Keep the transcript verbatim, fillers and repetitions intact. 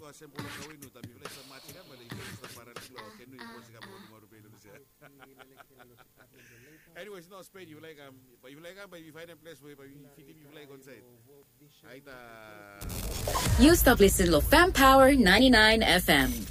ka sempre na gawin no tabi wala sa match ka balik sa para lo kenu yung sa mo mo Europeo siya. Anyways, no Spain you like um but you like um but you find a place where you fit you like on side. Ay ta You stop listening to Fam Power ninety-nine F M.